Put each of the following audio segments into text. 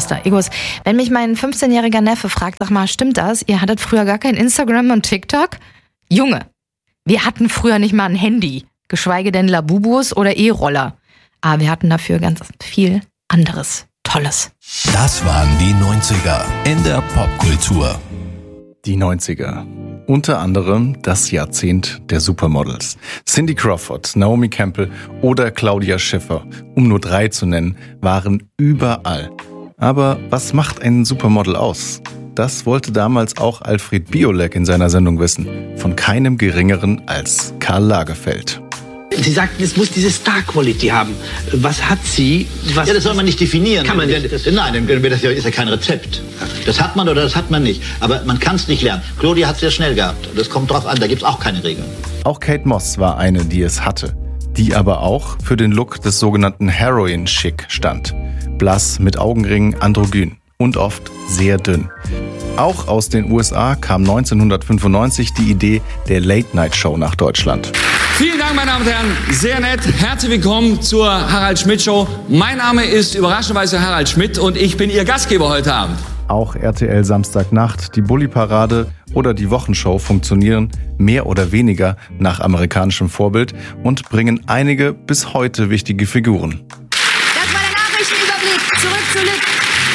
Schwester. Igos, wenn mich mein 15-jähriger Neffe fragt, sag mal, stimmt das? Ihr hattet früher gar kein Instagram und TikTok? Junge, wir hatten früher nicht mal ein Handy, geschweige denn Labubus oder E-Roller. Aber wir hatten dafür ganz viel anderes Tolles. Das waren die 90er in der Popkultur. Die 90er. Unter anderem das Jahrzehnt der Supermodels. Cindy Crawford, Naomi Campbell oder Claudia Schiffer, um nur 3 zu nennen, waren überall. Aber was macht ein Supermodel aus? Das wollte damals auch Alfred Biolek in seiner Sendung wissen. Von keinem Geringeren als Karl Lagerfeld. Sie sagten, es muss diese Star-Quality haben. Was hat sie? Ja, das soll man nicht definieren. Kann man nicht. Nein, das ist ja kein Rezept. Das hat man oder das hat man nicht. Aber man kann es nicht lernen. Claudia hat es sehr schnell gehabt. Das kommt drauf an, da gibt es auch keine Regeln. Auch Kate Moss war eine, die es hatte. Die aber auch für den Look des sogenannten Heroin-Chic stand. Blass, mit Augenringen, androgyn und oft sehr dünn. Auch aus den USA kam 1995 die Idee der Late-Night-Show nach Deutschland. Vielen Dank, meine Damen und Herren. Sehr nett. Herzlich willkommen zur Harald Schmidt Show. Mein Name ist überraschenderweise Harald Schmidt und ich bin Ihr Gastgeber heute Abend. Auch RTL Samstagnacht, die Bulli-Parade oder die Wochenshow funktionieren mehr oder weniger nach amerikanischem Vorbild und bringen einige bis heute wichtige Figuren. Das war der Nachrichtenüberblick. Zurück zu Lück.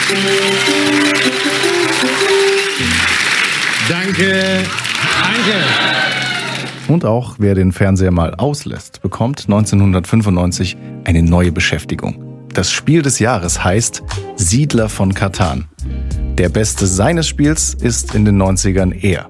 Danke. Und auch wer den Fernseher mal auslässt, bekommt 1995 eine neue Beschäftigung. Das Spiel des Jahres heißt Siedler von Catan. Der Beste seines Spiels ist in den 90ern er.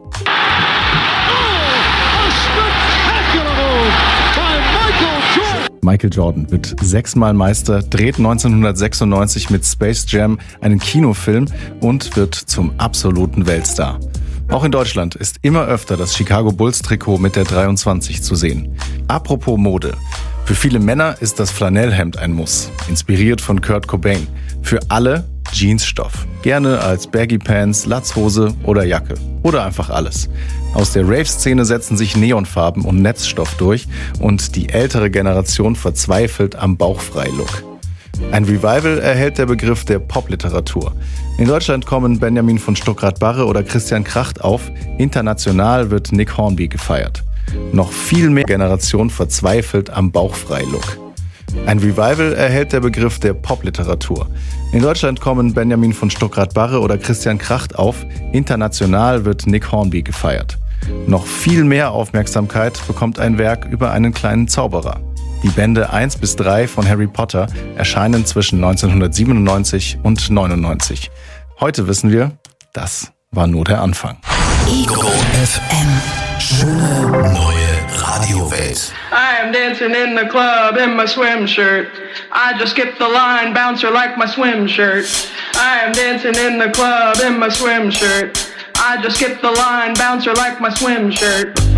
Michael Jordan wird 6-mal Meister, dreht 1996 mit Space Jam einen Kinofilm und wird zum absoluten Weltstar. Auch in Deutschland ist immer öfter das Chicago Bulls Trikot mit der 23 zu sehen. Apropos Mode. Für viele Männer ist das Flanellhemd ein Muss, inspiriert von Kurt Cobain. Für alle Jeansstoff. Gerne als Baggy Pants, Latzhose oder Jacke. Oder einfach alles. Aus der Rave-Szene setzen sich Neonfarben und Netzstoff durch und die ältere Generation verzweifelt am Bauchfrei-Look. Ein Revival erhält der Begriff der Popliteratur. In Deutschland kommen Benjamin von Stuckrad-Barre oder Christian Kracht auf. International wird Nick Hornby gefeiert. Noch viel mehr Generation verzweifelt am Bauchfrei-Look. Ein Revival erhält der Begriff der Popliteratur. In Deutschland kommen Benjamin von Stuckrad-Barre oder Christian Kracht auf. International wird Nick Hornby gefeiert. Noch viel mehr Aufmerksamkeit bekommt ein Werk über einen kleinen Zauberer. Die Bände 1 bis 3 von Harry Potter erscheinen zwischen 1997 und 99. Heute wissen wir, das war nur der Anfang. Ego FM. Schöne neue Radiowelt. I am dancing in the club in my swim shirt. I just skipped the line, bouncer like my swim shirt. I am dancing in the club in my swim shirt. I just skipped the line, bouncer like my swim shirt.